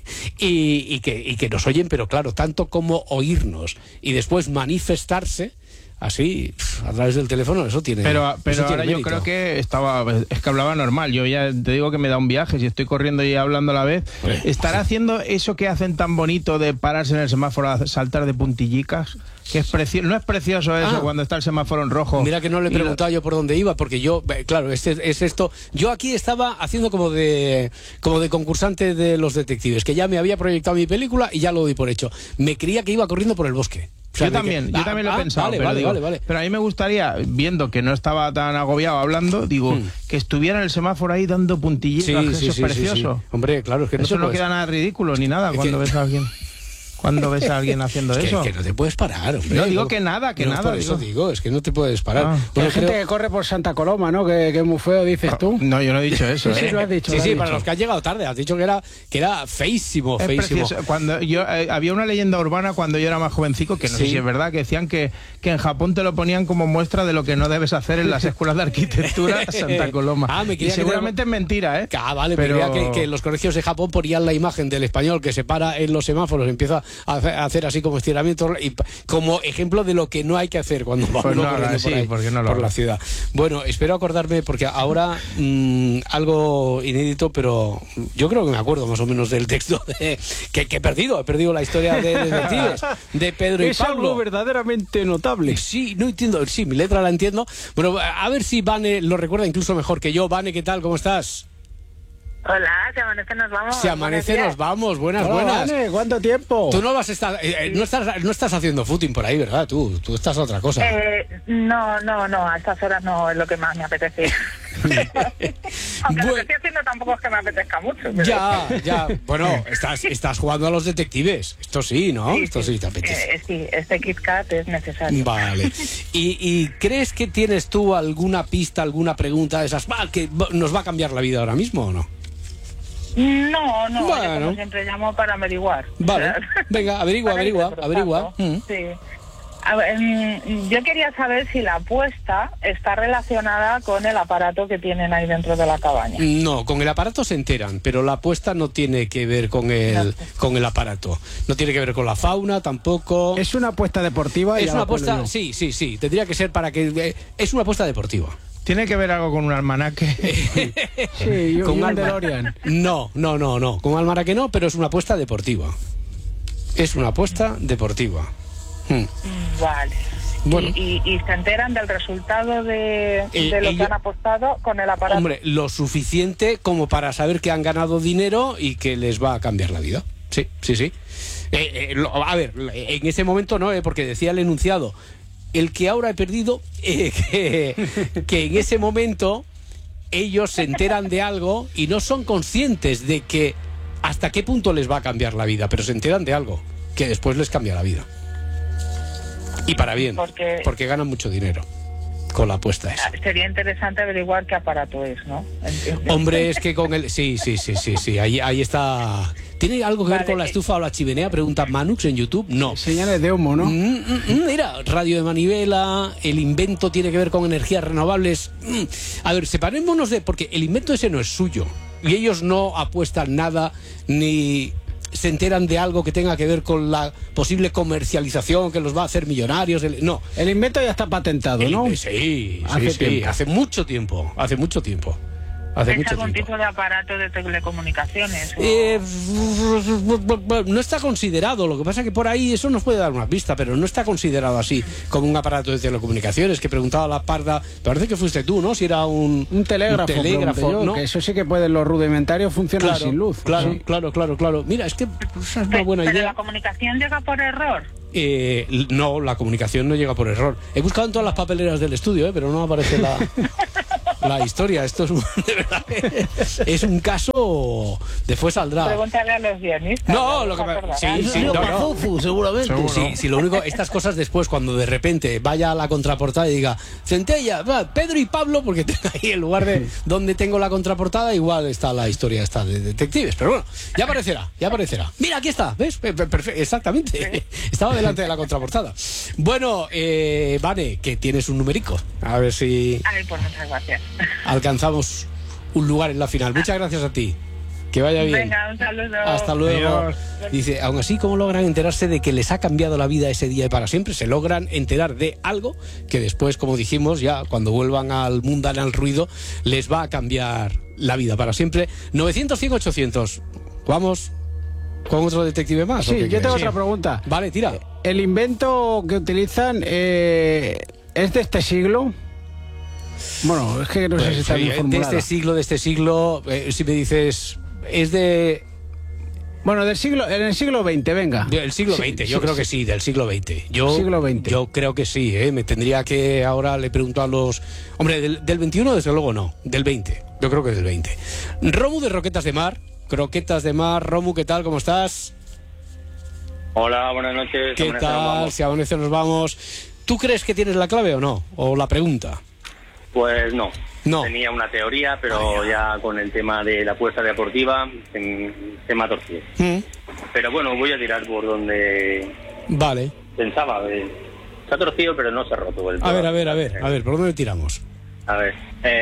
y, y, que, y que nos oyen, pero claro, tanto como oírnos y después manifestarse así a través del teléfono, eso tiene. Pero, pero eso tiene ahora yo mérito. creo que estaba, es que hablaba normal. Yo ya te digo que me da un viaje, si estoy corriendo y hablando a la vez. Hombre, ¿Estará haciendo eso que hacen tan bonito de pararse en el semáforo a saltar de puntillicas? Que es precioso, no es precioso eso Ah. cuando está el semáforo en rojo. Mira que no le he Y lo- preguntado yo por dónde iba, porque yo, eh, claro, este es esto. Yo aquí estaba haciendo como de como de concursante de los detectives, que ya me había proyectado mi película y ya lo doy por hecho. Me creía que iba corriendo por el bosque. O sea, yo de también, que- yo Ah, también lo he ah, pensado, Vale, pero, vale, digo, vale, vale. pero a mí me gustaría, viendo que no estaba tan agobiado hablando, digo, Hmm. que estuviera en el semáforo ahí dando puntillicas, Sí, que sí, eso sí, es sí, precioso. sí. Hombre, claro, es que no Eso te no puedes- queda nada ridículo ni nada Es cuando que- ves a alguien. Cuando ves a alguien haciendo Es que, eso. que no te puedes parar, hombre. No digo que nada, que No, nada, Por eso digo. digo, es que no te puedes parar. Ah. Que Bueno, hay gente creo- que corre por Santa Coloma, ¿no? Que, que es muy feo, dices tú. No, yo no he dicho eso. Sí, ¿eh? sí, lo has dicho. Sí, lo has sí, dicho. para los que han llegado tarde, has dicho que era que era feísimo, Es feísimo. precioso. Cuando yo eh, había una leyenda urbana cuando yo era más jovencico, que no Sí. sé si es verdad, que decían que, que en Japón te lo ponían como muestra de lo que no debes hacer en las escuelas de arquitectura Santa Coloma. Ah, me y creía que seguramente es mentira, ¿eh? Ah, vale, pero pero que, que los colegios de Japón ponían la imagen del español que se para en los semáforos, empieza a hacer, a hacer así como estiramientos y pa- como ejemplo de lo que no hay que hacer cuando va Pues uno no haga corriendo así, por, ahí, porque no lo por haga. la ciudad. Bueno, espero acordarme porque ahora mm, algo inédito, pero yo creo que me acuerdo más o menos del texto de- que, que he perdido, he perdido la historia de detectives de Pedro y Es Pablo. algo verdaderamente notable. Sí, no entiendo, sí, mi letra la entiendo. Bueno, a ver si Vane lo recuerda incluso mejor que yo. Vane, ¿qué tal? ¿Cómo estás? Hola, se amanece, nos vamos. Si amanece, nos vamos. Buenas, Hola, buenas. Vane, ¿cuánto tiempo? Tú no vas a estar, eh, eh, no estás, no estás haciendo footing por ahí, ¿verdad? Tú, tú estás a otra cosa. Eh, no, no, no, a estas horas no es lo que más me apetece. Aunque lo que estoy haciendo tampoco es que me apetezca mucho. Pero... Ya, ya. Bueno, estás, estás jugando a los detectives. Esto sí, ¿no? Sí, Esto sí te apetece. Eh, sí, este Kit Kat es necesario. Vale. ¿Y, y crees que tienes tú alguna pista, alguna pregunta de esas bah, que nos va a cambiar la vida ahora mismo o no? No, no, Bueno. yo como siempre llamo para averiguar. Vale. O sea, Venga, averigua, para ir averigua, desbrozando. averigua. Mm. Sí. A ver, mm, yo quería saber si la apuesta está relacionada con el aparato que tienen ahí dentro de la cabaña. No, con el aparato se enteran, pero la apuesta no tiene que ver con el, con el aparato. No tiene que ver con la fauna tampoco. Es una apuesta deportiva. y Es ya una la pongo apuesta, yo. sí, sí, sí. Tendría que ser para que. eh, es una apuesta deportiva. ¿Tiene que ver algo con un almanaque? Sí, yo, Con yo un alma- DeLorean. No, no, no, no. Con almanaque no, pero es una apuesta deportiva. Es una apuesta deportiva. Hmm. Mm, Vale. Bueno. Y, y- y se enteran del resultado de, Eh, de lo ello- que han apostado con el aparato. Hombre, lo suficiente como para saber que han ganado dinero y que les va a cambiar la vida. Sí, sí, sí. Eh, eh, lo- a ver, en ese momento no, eh, porque decía el enunciado, el que ahora he perdido, eh, que, que en ese momento ellos se enteran de algo y no son conscientes de que hasta qué punto les va a cambiar la vida, pero se enteran de algo que después les cambia la vida. Y para bien, Porque- porque ganan mucho dinero. con la apuesta esa. Sería interesante averiguar qué aparato es, ¿no? Entiendo. Hombre, es que con el... Sí, sí, sí, sí, sí, ahí, ahí está... ¿Tiene algo que ver vale. con la estufa o la chimenea? Pregunta Manux en YouTube. No. Señales de humo, ¿no? Mm, mm, mira, radio de manivela, el invento tiene que ver con energías renovables. Mm. A ver, separémonos de... Porque el invento ese no es suyo. Y ellos no apuestan nada ni... se enteran de algo que tenga que ver con la posible comercialización que los va a hacer millonarios. El, no. El invento ya está patentado, ¿no? El, sí, hace sí, sí, hace mucho tiempo, hace mucho tiempo. Hace ¿Es mucho algún tiempo. tipo de aparato de telecomunicaciones? O... Eh, no está considerado, lo que pasa es que por ahí eso nos puede dar una pista, pero no está considerado así como un aparato de telecomunicaciones, que preguntaba la parda, parece que fuiste tú, ¿no? Si era un, un telégrafo, un telégrafo yo, ¿no? Que eso sí que pueden, los rudimentarios funcionan claro, sin luz. Claro, sí. claro, claro, claro. Mira, es que esa es una buena ¿Pero idea. la comunicación llega por error? Eh, no, la comunicación no llega por error. He buscado en todas las papeleras del estudio, ¿eh? Pero no aparece la... la historia. Esto es un, de verdad, es un caso. Después saldrá. Pregúntale a los guionistas. No, lo que me... sí, sí, no, no. seguramente. Seguro. Sí, sí, lo único, estas cosas después, cuando de repente vaya a la contraportada y diga Centella, va, Pedro y Pablo, porque tengo ahí en lugar de donde tengo la contraportada, igual está la historia esta de detectives. Pero bueno, ya aparecerá, ya aparecerá. Mira, aquí está, ¿ves? Perfecto, exactamente. Estaba delante de la contraportada. Bueno, eh, Vane, que tienes un numerico. A ver si. Ay, pues muchas gracias. Alcanzamos un lugar en la final. Muchas gracias a ti. Que vaya bien. Venga, un saludo. Hasta luego. Adiós. Dice, aún así, ¿cómo logran enterarse de que les ha cambiado la vida ese día y para siempre? Se logran enterar de algo que después, como dijimos, ya cuando vuelvan al mundanal al ruido, les va a cambiar la vida para siempre. novecientos, cien, ochocientos. Vamos con otro detective más. Sí, yo tengo sí. otra pregunta. Vale, tira. ¿El invento que utilizan eh, es de este siglo? Bueno, es que no pues, sé si está bien formulada. De este siglo, de este siglo, eh, si me dices, es de... Bueno, del siglo, en el siglo veinte, venga. Del siglo sí, veinte, yo sí, creo sí. que sí, del siglo veinte. Yo, siglo veinte. Yo creo que sí, ¿eh? Me tendría que, ahora le pregunto a los... Hombre, del, del veintiuno desde luego no, del veinte, yo creo que del veinte. Romu de Roquetas de Mar, Croquetas de Mar. Romu, ¿qué tal? ¿Cómo estás? Hola, buenas noches. ¿Qué tal? Si amanece nos vamos. ¿Tú crees que tienes la clave o no? ¿O la pregunta? Pues no. No. Tenía una teoría, pero ya con el tema de la apuesta deportiva se, se me ha torcido. ¿Mm? Pero bueno, voy a tirar por donde vale. pensaba. Eh, se ha torcido, pero no se ha roto. El a ver, a ver, a ver, a ver, ¿por dónde tiramos? A ver,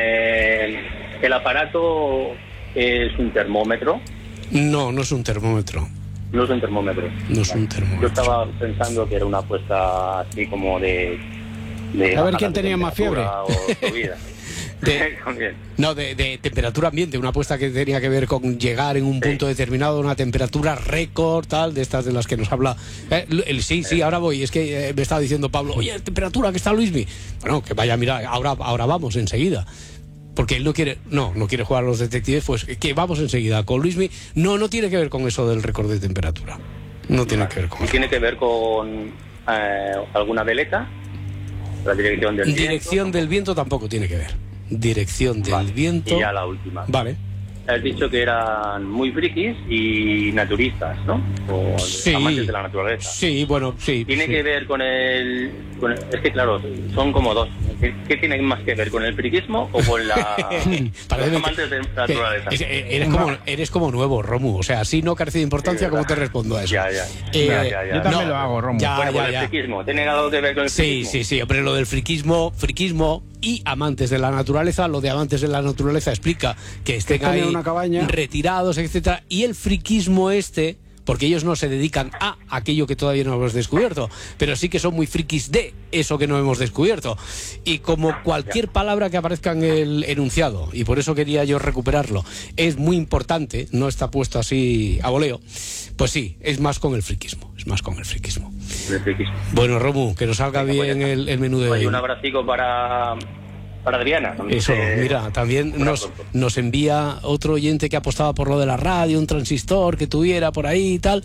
eh, el aparato es un termómetro. No, no es un termómetro. No es un termómetro. No es un termómetro. Yo estaba pensando que era una apuesta así como de... de a ver quién tenía más fiebre. O subida. De, no, de, de temperatura ambiente, una apuesta que tenía que ver con llegar en un sí. punto determinado a una temperatura récord, tal, de estas de las que nos habla. Eh, el, sí, sí, ahora voy. Es que eh, me estaba diciendo Pablo, oye, temperatura que está Luismi. Bueno, que vaya a mirar, ahora, ahora vamos enseguida. Porque él no quiere, no, no quiere jugar a los detectives, pues que vamos enseguida con Luismi. No, no tiene que ver con eso del récord de temperatura. No tiene que ver con eso. ¿Tiene que ver con eh, alguna veleta? La dirección del viento. Dirección del viento tampoco tiene que ver. Dirección del vale. viento. Y ya la última. Vale. Has dicho que eran muy frikis y naturistas, ¿no? O sí, amantes de la naturaleza. Sí, bueno, sí. Tiene sí. que ver con el, con el... Es que claro, son como dos. ¿Qué, qué tiene más que ver con el friquismo o con la, los amantes de la naturaleza? Es, eres, como, eres como nuevo, Romu. O sea, así no carece de importancia, sí, ¿cómo te respondo a eso? Ya, ya. Eh, ya, ya, ya. Yo también no, lo hago, Romu. Ya, bueno, ya, con ya. el friquismo. ¿Tiene algo que ver con el sí, friquismo? Sí, sí, sí. Hombre, lo del friquismo, friquismo y amantes de la naturaleza, lo de amantes de la naturaleza explica que estén ahí una cabaña. retirados, etcétera. Y el friquismo este, porque ellos no se dedican a aquello que todavía no hemos descubierto, pero sí que son muy frikis de eso que no hemos descubierto. Y como cualquier palabra que aparezca en el enunciado, y por eso quería yo recuperarlo, es muy importante, no está puesto así a voleo, pues sí, es más con el friquismo, es más con el friquismo. El friquismo. Bueno, Romu, que nos salga Venga, bien pues el, el menú de hoy. hoy. Un abracico para... para Adriana. Eso, eh, mira, también nos, nos envía otro oyente que apostaba por lo de la radio, un transistor que tuviera por ahí y tal,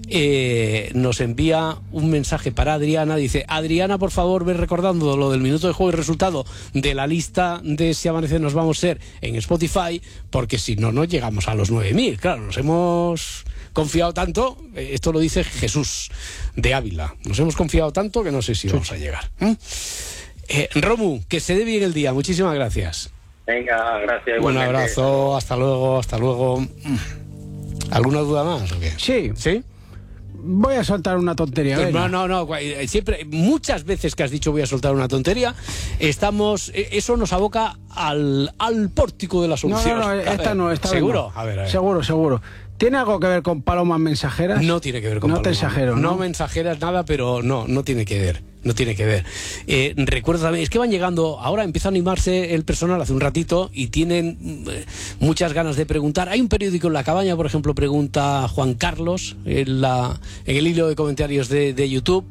eh, nos envía un mensaje para Adriana, dice, Adriana, por favor, ve recordando lo del minuto de juego y resultado de la lista de Si Amanece Nos Vamos a Ser en Spotify, porque si no, no llegamos a los nueve mil, claro, nos hemos confiado tanto, eh, esto lo dice Jesús de Ávila, nos hemos confiado tanto que no sé si vamos a llegar. ¿eh? Eh, Romu, que se dé bien el día. Muchísimas gracias. Venga, gracias. Un igualmente. abrazo, hasta luego, hasta luego. ¿Alguna duda más o qué? Sí. ¿Sí? Voy a soltar una tontería. Pues no, no, no. Siempre, muchas veces que has dicho voy a soltar una tontería, estamos. Eso nos aboca al, al pórtico de la solución. No, no, no, esta no, esta ¿Seguro? No. A ver, a ver. Seguro, seguro. ¿Tiene algo que ver con palomas mensajeras? No tiene que ver con no palomas. No te exagero, ¿no? No mensajeras nada, pero no, no tiene que ver. No tiene que ver. Eh, recuerdo también, es que van llegando, ahora empieza a animarse el personal hace un ratito y tienen eh, muchas ganas de preguntar. Hay un periódico en La Cabaña, por ejemplo, pregunta Juan Carlos en, la, en el hilo de comentarios de, de YouTube.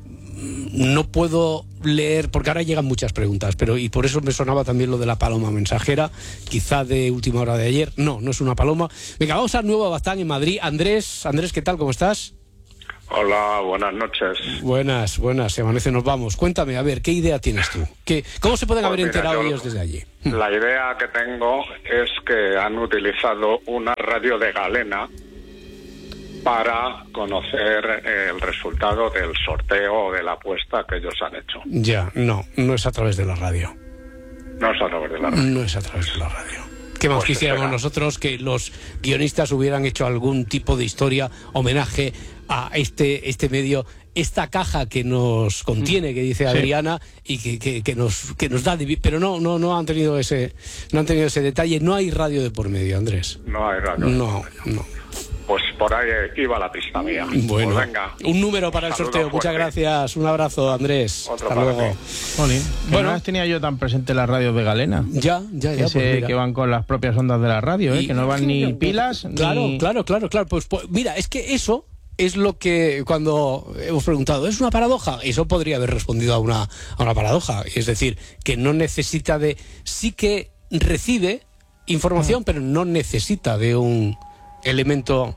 No puedo leer, porque ahora llegan muchas preguntas, pero y por eso me sonaba también lo de la paloma mensajera, quizá de última hora de ayer. No, no es una paloma. Venga, vamos a Nuevo Baztán, en Madrid. Andrés, Andrés, ¿qué tal? ¿Cómo estás? Hola, buenas noches. Buenas, buenas, se amanece, nos vamos. Cuéntame, a ver, ¿qué idea tienes tú? ¿Qué, ¿Cómo se pueden Pues haber mira, enterado yo, ellos desde allí? La idea que tengo es que han utilizado una radio de galena para conocer el resultado del sorteo o de la apuesta que ellos han hecho. Ya, no, no es a través de la radio. No es a través de la radio. No es a través de la radio. ¿Qué más Pues quisiéramos será. nosotros que los guionistas hubieran hecho algún tipo de historia, homenaje a este, este medio, esta caja que nos contiene, que dice Adriana, sí, y que, que, que nos que nos da, pero no no no han tenido ese no han tenido ese detalle. No hay radio de por medio, Andrés. No hay radio. No, no. Pues por ahí iba la pista mía. Bueno, pues venga. Un número para el Saludo sorteo. fuerte. Muchas gracias. Un abrazo, Andrés. Otro Hasta para luego. ti. Jolín, que Bueno. no las tenía yo tan presente las radios de galena. Ya, ya, ya. Ese pues mira. que van con las propias ondas de la radio, ¿eh? Y- que no van ni pilas. Claro, ni... claro, claro, claro. Pues, pues mira, es que eso es lo que cuando hemos preguntado, ¿es una paradoja? Eso podría haber respondido a una, a una paradoja. Es decir, que no necesita de... Sí que recibe información, Mm. pero no necesita de un elemento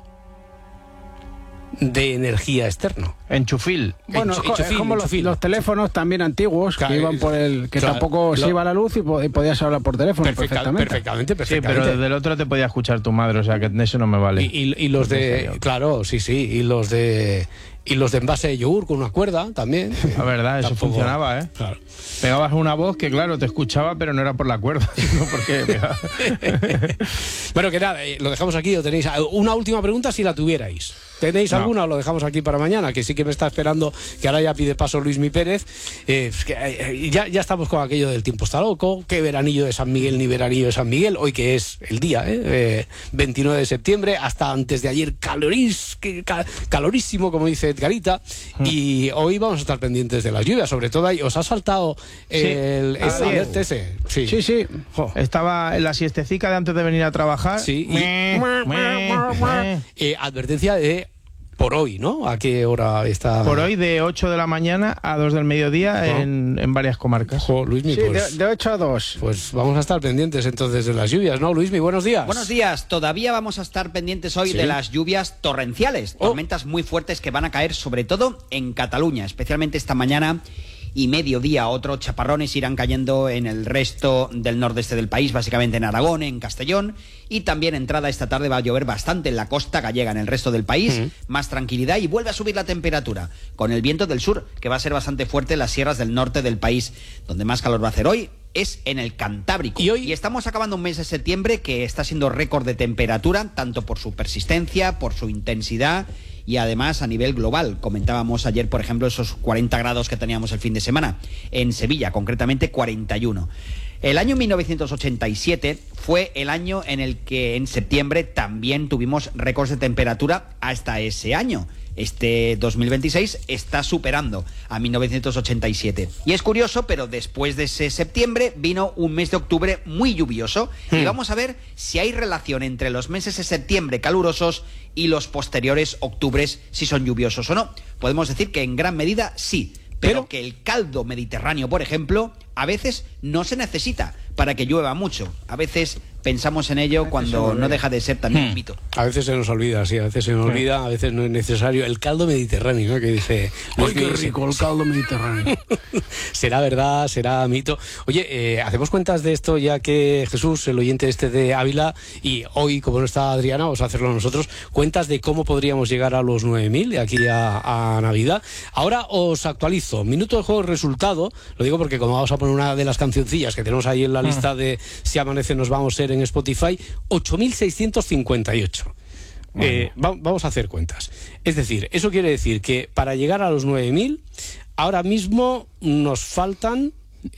de energía externo. Enchufil. Bueno, es co- es enchufil, como los, enchufil. los teléfonos también antiguos Claro, que iban por el que claro, tampoco lo- se iba la luz y, po- y podías hablar por teléfono Perfecta- perfectamente. perfectamente, Sí, perfectamente. pero desde el otro te podía escuchar tu madre, o sea que eso no me vale. Y, y- y los de, claro, sí, sí, y los de y los de envase de yogur con una cuerda también. La verdad, eso Tampoco- funcionaba, ¿eh? Claro. Pegabas una voz que, claro, te escuchaba, pero no era por la cuerda, sino porque... pegaba. Bueno, que nada, eh, lo dejamos aquí, o tenéis una última pregunta si la tuvierais. ¿Tenéis No. alguna o lo dejamos aquí para mañana? Que sí que me está esperando, que ahora ya pide paso Luismi Pérez. Eh, es que, eh, ya, ya estamos con aquello del tiempo está loco, qué veranillo de San Miguel ni veranillo de San Miguel, hoy que es el día, ¿eh? Eh, veintinueve de septiembre, hasta antes de ayer calorís, que- ca- calorísimo, como dice Edgarita, y hoy vamos a estar pendientes de las lluvias, sobre todo ahí. ¿Os ha saltado el, Sí. el Ah, alert sí. ese? Sí, Sí, sí. Jo. Estaba en la siestecica de antes de venir a trabajar. Sí, y- Meh, meh, meh. Eh, advertencia de por hoy, ¿no? ¿A qué hora está? Por hoy de ocho de la mañana a dos del mediodía Jo. en, en varias comarcas. Jo, Luismi, Sí, pues, de, de ocho a dos. pues vamos a estar pendientes entonces de las lluvias, ¿no, Luismi? Buenos días. Buenos días. Todavía vamos a estar pendientes hoy Sí. de las lluvias torrenciales, Oh. tormentas muy fuertes que van a caer sobre todo en Cataluña, especialmente esta mañana y mediodía. Otros chaparrones irán cayendo en el resto del nordeste del país, básicamente en Aragón, en Castellón, y también entrada esta tarde va a llover bastante en la costa gallega, en el resto del país, Mm. más tranquilidad y vuelve a subir la temperatura, con el viento del sur, que va a ser bastante fuerte en las sierras del norte del país, donde más calor va a hacer hoy es en el Cantábrico. Y hoy- estamos acabando un mes de septiembre que está siendo récord de temperatura, tanto por su persistencia, por su intensidad y además a nivel global. Comentábamos ayer, por ejemplo, esos cuarenta grados que teníamos el fin de semana. En Sevilla, concretamente cuarenta y uno. El año mil novecientos ochenta y siete fue el año en el que en septiembre también tuvimos récords de temperatura hasta ese año. Este dos mil veintiséis está superando a mil novecientos ochenta y siete. Y es curioso, pero después de ese septiembre vino un mes de octubre muy lluvioso. Y vamos a ver si hay relación entre los meses de septiembre calurosos y los posteriores octubres, si son lluviosos o no. Podemos decir que en gran medida sí, pero, pero que el caldo mediterráneo, por ejemplo, a veces no se necesita para que llueva mucho. A veces pensamos en ello cuando no deja de ser también un mito. A veces se nos olvida, sí, a veces se nos sí. olvida, a veces no es necesario. El caldo mediterráneo, ¿no? Que dice... ¡Ay, qué rico el caldo mediterráneo! Será verdad, será mito. Oye, eh, hacemos cuentas de esto ya que Jesús, el oyente este de Ávila, y hoy, como no está Adriana, vamos a hacerlo nosotros, cuentas de cómo podríamos llegar a los nueve mil de aquí a, a Navidad. Ahora os actualizo. Minuto de juego, resultado. Lo digo porque como vamos a poner una de las cancioncillas que tenemos ahí en la lista de Si Amanece Nos Vamos a Ser en Spotify, ocho mil seiscientos cincuenta y ocho. Bueno. Eh, va, vamos a hacer cuentas. Es decir, eso quiere decir que para llegar a los nueve mil, ahora mismo nos faltan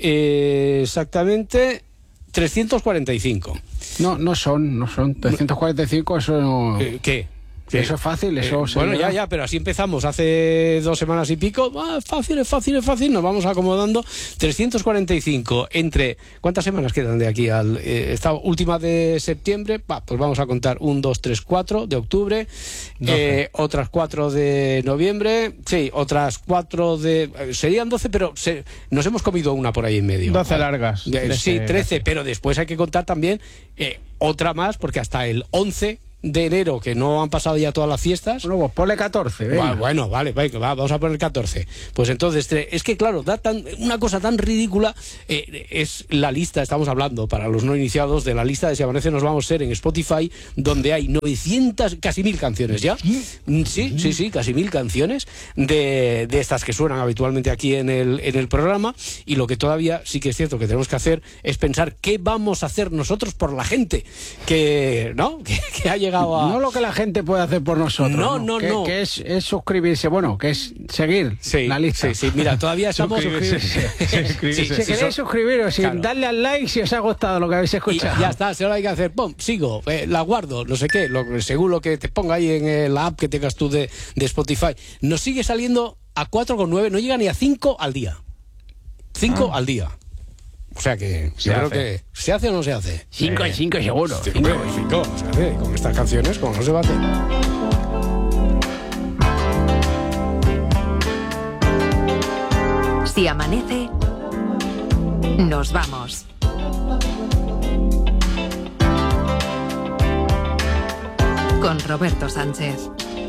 eh, exactamente trescientos cuarenta y cinco. No, no son, no son. trescientos cuarenta y cinco, eso no... Eh, ¿Qué? Eso es fácil, eso... Eh, bueno, ya, ya, pero así empezamos hace dos semanas y pico. Ah, fácil, es fácil, es fácil. Nos vamos acomodando. trescientos cuarenta y cinco entre... ¿Cuántas semanas quedan de aquí al... Eh, esta última de septiembre? Va, pues vamos a contar un, dos, tres, cuatro de octubre. Eh, otras cuatro de noviembre. Sí, otras cuatro de... Eh, serían doce, pero se, nos hemos comido una por ahí en medio. doce largas. Eh, trece, sí, trece, pero después hay que contar también eh, otra más, porque hasta el once... de enero, que no han pasado ya todas las fiestas. Bueno, pues ponle catorce. Bueno, bueno, vale, va, vamos a poner catorce. Pues entonces, es que claro, da tan, una cosa tan ridícula. Eh, es la lista, estamos hablando para los no iniciados, de la lista de Si Amanece Nos Vamos a Ser en Spotify, donde hay novecientas, casi mil canciones ya. Sí, sí, sí, casi mil canciones de, de estas que suenan habitualmente aquí en el, en el programa. Y lo que todavía sí que es cierto que tenemos que hacer es pensar qué vamos a hacer nosotros por la gente que, ¿no? que, que haya A... No lo que la gente puede hacer por nosotros. No, no, que, no. Que es, es suscribirse, bueno, que es seguir sí, la lista. Sí, sí, mira, todavía estamos... Suscribirse. suscribirse. Si sí, queréis sí, suscribiros, sin claro. darle al like si os ha gustado lo que habéis escuchado. Y ya está, si ahora hay que hacer, pum, sigo, eh, la guardo, no sé qué, lo, según lo que te ponga ahí en eh, la app que tengas tú de, de Spotify. Nos sigue saliendo a cuatro coma nueve, no llega ni a cinco al día. cinco ah. al día. O sea que, se yo creo hace. que ¿se hace o no se hace? cinco y cinco seguro. cinco y cinco se hace. Con estas canciones, como no se va a hacer. Si amanece, nos vamos. Con Roberto Sánchez.